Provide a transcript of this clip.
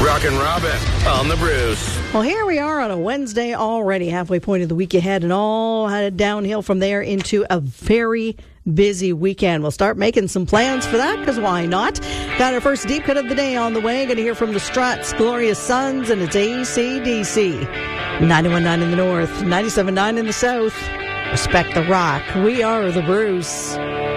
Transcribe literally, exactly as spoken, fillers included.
Rockin' Robin on the Bruce. Well, here we are on a Wednesday already, halfway point of the week ahead, and all headed downhill from there into a very busy weekend. We'll start making some plans for that, because why not? Got our first deep cut of the day on the way. Going to hear from the Struts, Glorious Sons, and it's A C D C. ninety-one point nine in the north, ninety-seven point nine in the south. Respect the rock. We are the Bruce.